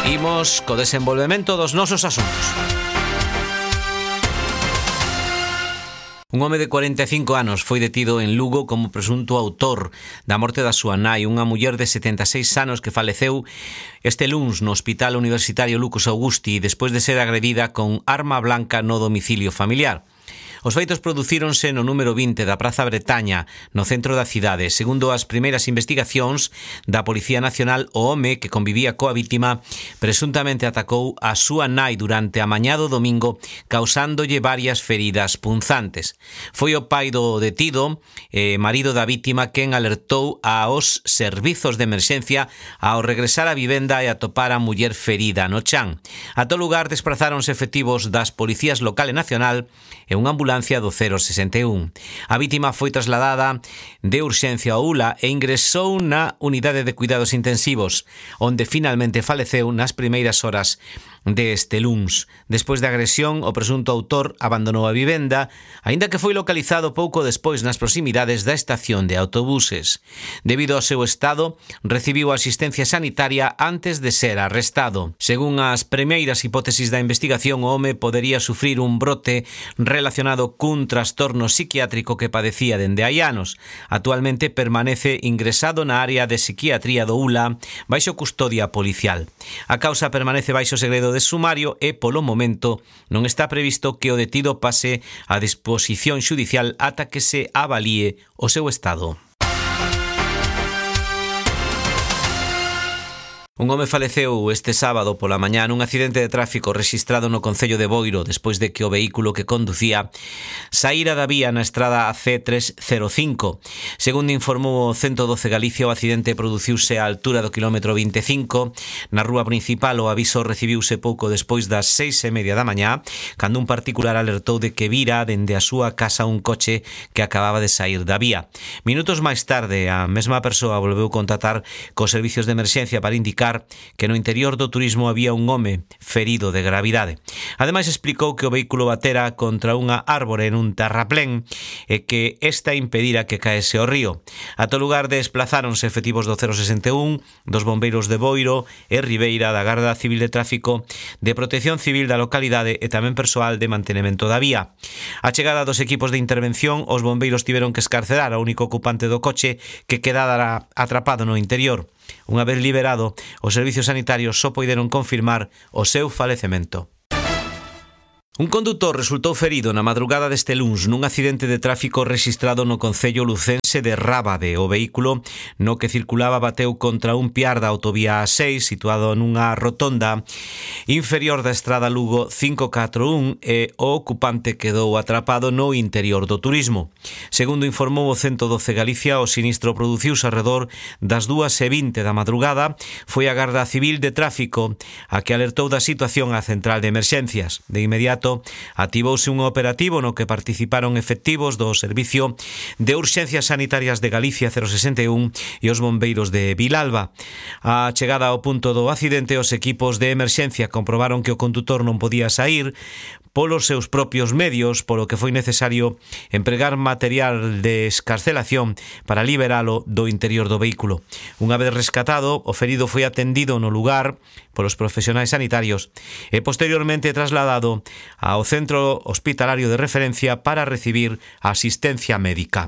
Imos co desenvolvemento dos nosos asuntos. Un home de 45 anos foi detido en Lugo como presunto autor da morte da súa nai, unha muller de 76 anos que faleceu este luns no Hospital Universitario Lucas Augusti despois de ser agredida con arma blanca no domicilio familiar. Os feitos producíronse no número 20 da Praza Bretaña, no centro da cidade. Segundo as primeiras investigacións da Policía Nacional, o home que convivía coa vítima presuntamente atacou a súa nai durante a mañá do domingo, causándolle varias feridas punzantes. Foi o pai do detido, marido da vítima, quen alertou aos servizos de emerxencia ao regresar á vivenda e atopar a muller ferida no chan. A todo lugar desprazáronse efectivos das policías local e nacional e unha ambulancia do 061. A vítima foi trasladada de urxencia ao ULA e ingresou na unidade de cuidados intensivos, onde finalmente faleceu nas primeiras horas deste luns. Despois da agresión, o presunto autor abandonou a vivenda, aínda que foi localizado pouco despois nas proximidades da estación de autobuses. Debido ao seu estado, recibiu asistencia sanitaria antes de ser arrestado. Según as primeiras hipótesis da investigación, o home podería sufrir un brote relacionado cun trastorno psiquiátrico que padecía dende hai anos. Actualmente permanece ingresado na área de psiquiatría do ULA baixo custodia policial. A causa permanece baixo segredo de sumario e, polo momento, non está previsto que o detido pase a disposición xudicial ata que se avalíe o seu estado. Un home faleceu este sábado pola mañá nun accidente de tráfico rexistrado no concello de Boiro despois de que o vehículo que conducía saíra da vía na estrada C305. Segundo informou o 112 Galicia, o accidente produciuse á altura do kilómetro 25. Na rúa principal o aviso recibiuse pouco despois das 6:30 da mañá, cando un particular alertou de que vira dende a súa casa un coche que acababa de saír da vía. Minutos máis tarde, a mesma persoa volveu contactar cos servicios de emerxencia para indicar que no interior do turismo había un home ferido de gravidade. Ademais, explicou que o vehículo batera contra unha árbore nun terraplén e que esta impedira que caese ao río. A todo lugar desplazáronse efectivos do 061, dos bombeiros de Boiro e Ribeira, da Garda Civil de Tráfico, de Protección Civil da localidade e tamén persoal de mantenemento da vía. A chegada dos equipos de intervención, os bombeiros tiveron que escarcerar ao único ocupante do coche que quedara atrapado no interior. Unha vez liberado, os servizos sanitarios só poideron confirmar o seu falecemento. Un condutor resultou ferido na madrugada deste luns nun accidente de tráfico rexistrado no concello lucense de Rábade. O vehículo no que circulaba bateu contra un piar da autovía A6 situado nunha rotonda inferior da estrada Lugo 541 e o ocupante quedou atrapado no interior do turismo. Segundo informou o 112 Galicia, o sinistro produciuse alrededor das 2:20 da madrugada. Foi a Garda Civil de Tráfico a que alertou da situación á central de emerxencias. De inmediato activouse un operativo no que participaron efectivos do Servicio de Urxencias Sanitarias de Galicia 061 e os bombeiros de Vilalba. A chegada ao punto do accidente, os equipos de emerxencia comprobaron que o condutor non podía saír polos seus propios medios, polo que foi necesario empregar material de escarcelación para liberalo do interior do vehículo. Unha vez rescatado, o ferido foi atendido no lugar polos profesionais sanitarios e posteriormente trasladado ao centro hospitalario de referencia para recibir asistencia médica.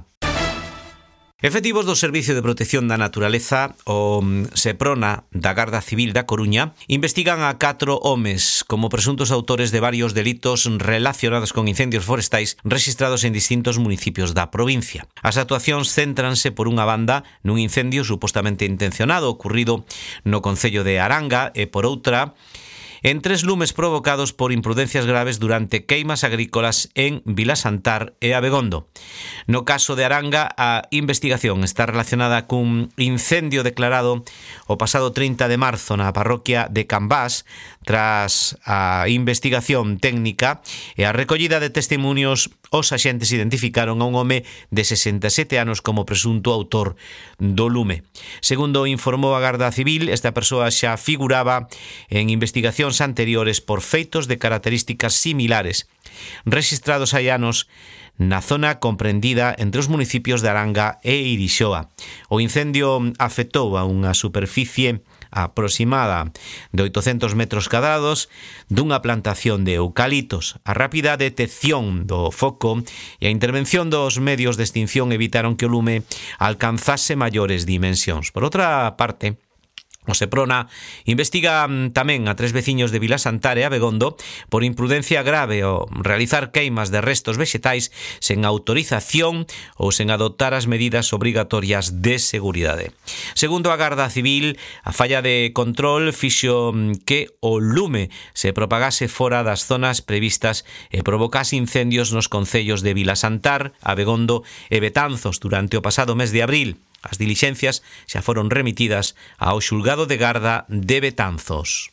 Efectivos do Servicio de Protección da Naturaleza, o SEPRONA da Garda Civil da Coruña, investigan a 4 homes como presuntos autores de varios delitos relacionados con incendios forestais rexistrados en distintos municipios da provincia. As actuacións céntranse por unha banda nun incendio supostamente intencionado ocorrido no concello de Aranga e por outra en 3 lumes provocados por imprudencias graves durante queimas agrícolas en Vilasantar e Abegondo. No caso de Aranga, a investigación está relacionada cun incendio declarado o pasado 30 de marzo na parroquia de Cambás. Tras a investigación técnica e a recollida de testimonios, os axentes identificaron a un home de 67 anos como presunto autor do lume. Segundo informou a Garda Civil, esta persoa xa figuraba en investigacións anteriores por feitos de características similares, rexistrados hai anos na zona comprendida entre os municipios de Aranga e Irixoa. O incendio afectou a unha superficie aproximada de 800 metros cadrados dunha plantación de eucaliptos. A rápida detección do foco e a intervención dos medios de extinción evitaron que o lume alcanzase maiores dimensións. Por outra parte, o Seprona investiga tamén a 3 veciños de Vilasantare, Abegondo, por imprudencia grave ao realizar queimas de restos vexetais sen autorización ou sen adoptar as medidas obrigatorias de seguridade. Segundo a Garda Civil, a falla de control fixo que o lume se propagase fora das zonas previstas e provocase incendios nos concellos de Vilasantar, Abegondo e Betanzos durante o pasado mes de abril. As dilixencias xa foron remitidas ao xulgado de garda de Betanzos.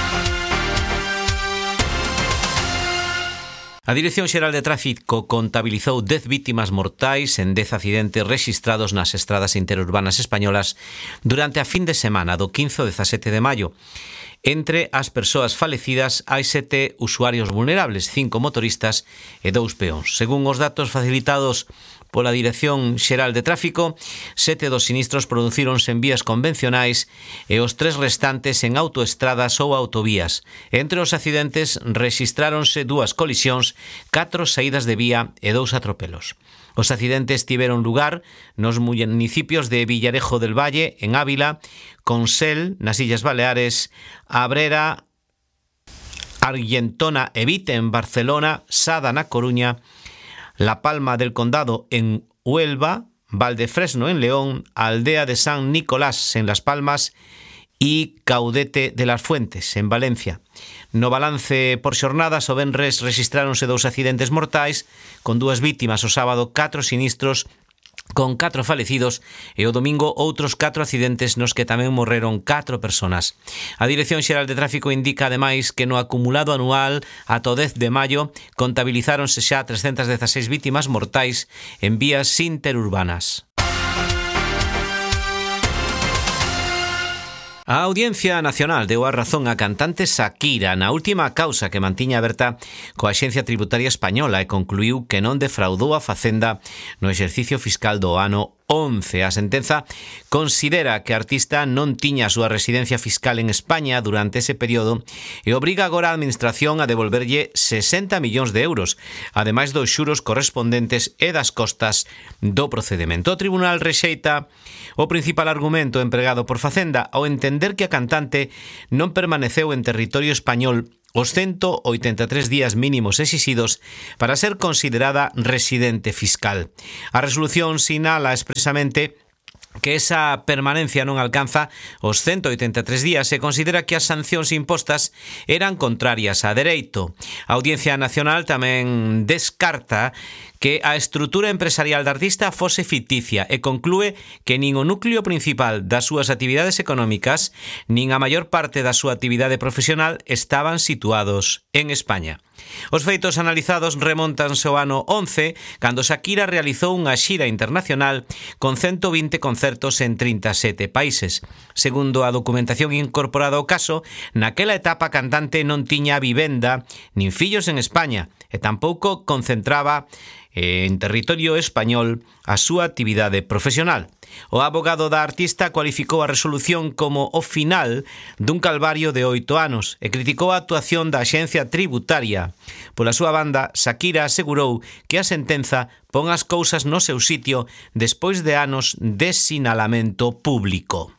A Dirección Xeral de Tráfico contabilizou 10 vítimas mortais en 10 accidentes rexistrados nas estradas interurbanas españolas durante a fin de semana do 15 ao 17 de maio. Entre as persoas falecidas hai 7 usuarios vulnerables, 5 motoristas e 2 peóns. Según os datos facilitados pola Dirección Xeral de Tráfico, 7 dos sinistros producíronse en vías convencionais e os 3 restantes en autoestradas ou autovías. Entre os accidentes rexistráronse 2 colisións, 4 saídas de vía e 2 atropelos. Os accidentes tiveron lugar nos municipios de Villarejo del Valle, en Ávila, Consell, nas Illas Baleares, Abrera, Argentona e Vite, en Barcelona, Sada, na Coruña, La Palma del Condado en Huelva, Valdefresno en León, Aldea de San Nicolás en Las Palmas e Caudete de las Fuentes en Valencia. No balance por xornadas, o venres rexistráronse 2 accidentes mortais, con 2 vítimas o sábado, 4 sinistros, con 4 falecidos, e o domingo outros 4 accidentes nos que tamén morreron 4 personas. A Dirección Xeral de Tráfico indica ademais que no acumulado anual ata o 10 de maio contabilizáronse xa 316 vítimas mortais en vías interurbanas. A Audiencia Nacional deu a razón á cantante Shakira na última causa que mantiña aberta coa Axencia Tributaria Española e concluiu que non defraudou a Facenda no exercicio fiscal do ano 11. A sentenza considera que a artista non tiña a súa residencia fiscal en España durante ese período e obriga agora a Administración a devolverlle 60 millóns de euros, ademais dos xuros correspondentes e das costas do procedimento. O tribunal rexeita o principal argumento empregado por Facenda ao entender que a cantante non permaneceu en territorio español os 183 días mínimos exixidos para ser considerada residente fiscal. A resolución sinala expresamente que esa permanencia non alcanza os 183 días e considera que as sancións impostas eran contrarias a dereito. A Audiencia Nacional tamén descarta que a estrutura empresarial da artista fose ficticia e conclúe que nin o núcleo principal das súas actividades económicas nin a maior parte da súa actividade profesional estaban situados en España. Os feitos analizados remontanse ao ano 11, cando Shakira realizou unha xira internacional con 120 concertos en 37 países. Segundo a documentación incorporada ao caso, naquela etapa a cantante non tiña vivenda nin fillos en España e tampouco concentraba en territorio español a súa actividade profesional. O abogado da artista cualificou a resolución como o final dun calvario de 8 anos e criticou a actuación da Axencia Tributaria. Pola súa banda, Shakira asegurou que a sentenza pon as cousas no seu sitio despois de anos de sinalamento público.